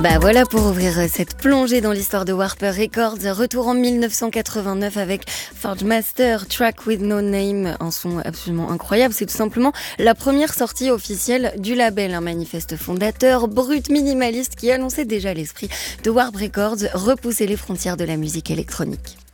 Bah voilà pour ouvrir cette plongée dans l'histoire de Warp Records. Retour en 1989 avec Forge Master, Track with No Name, un son absolument incroyable. C'est tout simplement la première sortie officielle du label, un manifeste fondateur, brut, minimaliste, qui annonçait déjà l'esprit de Warp Records, repousser les frontières de la musique électronique.